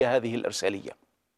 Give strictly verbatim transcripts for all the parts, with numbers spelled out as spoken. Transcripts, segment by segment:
هذه الإرسالية.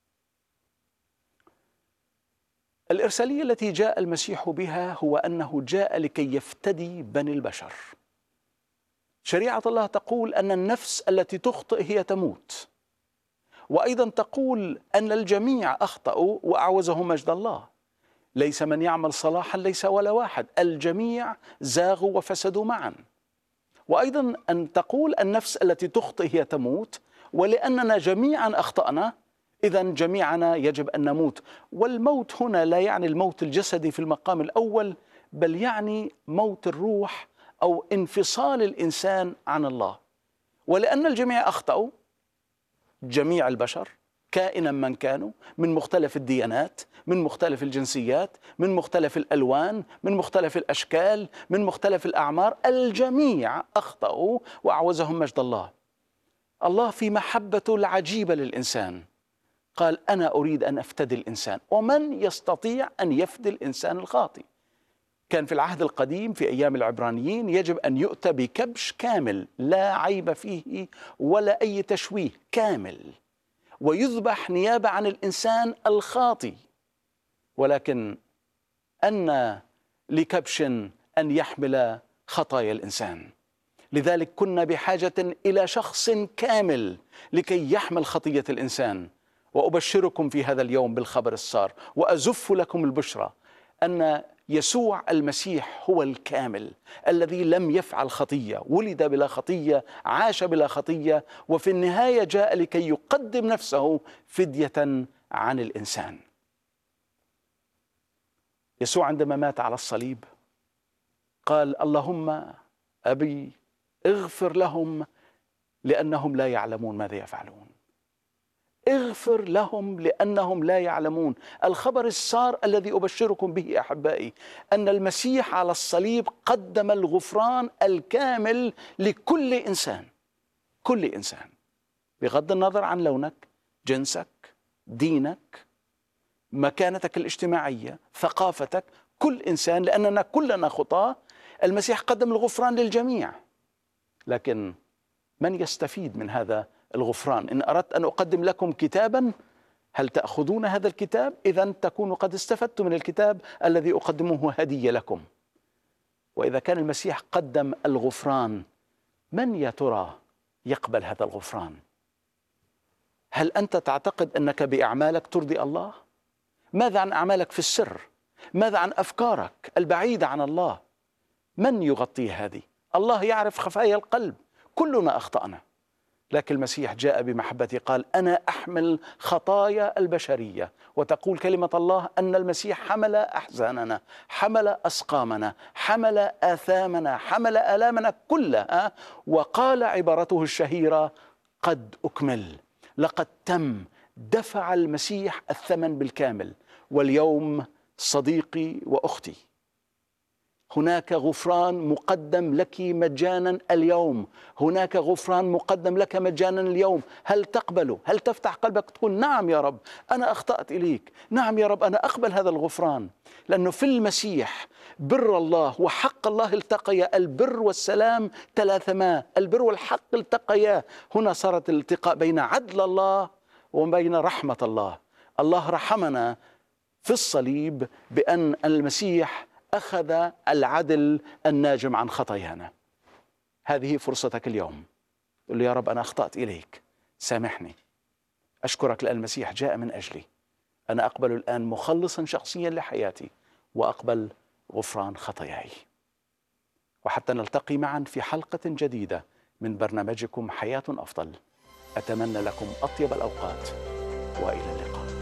الإرسالية التي جاء المسيح بها هو أنه جاء لكي يفتدي بني البشر. شريعة الله تقول أن النفس التي تخطئ هي تموت، وأيضا تقول أن الجميع أخطأوا وأعوزهم مجد الله. ليس من يعمل صلاحا ليس ولا واحد، الجميع زاغوا وفسدوا معا. وأيضا أن تقول النفس التي تخطئ هي تموت، ولأننا جميعا أخطأنا إذا جميعنا يجب أن نموت. والموت هنا لا يعني الموت الجسدي في المقام الأول، بل يعني موت الروح أو انفصال الإنسان عن الله. ولأن الجميع أخطأوا، جميع البشر كائنا من كانوا، من مختلف الديانات، من مختلف الجنسيات، من مختلف الألوان، من مختلف الأشكال، من مختلف الأعمار، الجميع أخطأوا وأعوزهم مجد الله. الله في محبته العجيبة للإنسان قال أنا أريد أن أفتدي الإنسان، ومن يستطيع أن يفدي الإنسان الخاطئ؟ كان في العهد القديم في أيام العبرانيين يجب أن يؤتى بكبش كامل لا عيب فيه ولا أي تشويه، كامل، ويذبح نيابة عن الإنسان الخاطئ. ولكن أن لكبش أن يحمل خطايا الإنسان، لذلك كنا بحاجة إلى شخص كامل لكي يحمل خطية الإنسان. وأبشركم في هذا اليوم بالخبر السار، وأزف لكم البشرى أن يسوع المسيح هو الكامل الذي لم يفعل خطية، ولد بلا خطية، عاش بلا خطية، وفي النهاية جاء لكي يقدم نفسه فدية عن الإنسان. يسوع عندما مات على الصليب قال اللهم أبي اغفر لهم لأنهم لا يعلمون ماذا يفعلون. اغفر لهم لأنهم لا يعلمون. الخبر السار الذي أبشركم به أحبائي أن المسيح على الصليب قدم الغفران الكامل لكل إنسان، كل إنسان، بغض النظر عن لونك، جنسك، دينك، مكانتك الاجتماعية، ثقافتك، كل إنسان، لأننا كلنا خطاة. المسيح قدم الغفران للجميع. لكن من يستفيد من هذا الغفران؟ إن أردت أن أقدم لكم كتابا، هل تأخذون هذا الكتاب؟ إذن تكونوا قد استفدتم من الكتاب الذي أقدمه هدية لكم. وإذا كان المسيح قدم الغفران، من يا ترى يقبل هذا الغفران؟ هل أنت تعتقد أنك بأعمالك ترضي الله؟ ماذا عن أعمالك في السر؟ ماذا عن أفكارك البعيدة عن الله؟ من يغطي هذه؟ الله يعرف خفايا القلب. كلنا أخطأنا، لكن المسيح جاء بمحبته قال أنا أحمل خطايا البشرية. وتقول كلمة الله أن المسيح حمل أحزاننا، حمل أسقامنا، حمل آثامنا، حمل آلامنا كلها، وقال عبارته الشهيرة قد أكمل. لقد تم، دفع المسيح الثمن بالكامل. واليوم صديقي وأختي، هناك غفران مقدم لك مجانا اليوم، هناك غفران مقدم لك مجانا اليوم. هل تقبله؟ هل تفتح قلبك تقول نعم يا رب أنا أخطأت إليك، نعم يا رب أنا أقبل هذا الغفران؟ لأنه في المسيح بر الله وحق الله التقيا، البر والسلام تلاثما، البر والحق التقيا. هنا صارت الالتقاء بين عدل الله وبين رحمة الله. الله رحمنا في الصليب بأن المسيح أخذ العدل الناجم عن خطايانا. هذه فرصتك اليوم، قل له يا رب أنا أخطأت إليك، سامحني، أشكرك لأن المسيح جاء من أجلي، أنا أقبل الآن مخلصا شخصيا لحياتي، وأقبل غفران خطاياي. وحتى نلتقي معا في حلقة جديدة من برنامجكم حياة أفضل، أتمنى لكم أطيب الأوقات وإلى اللقاء.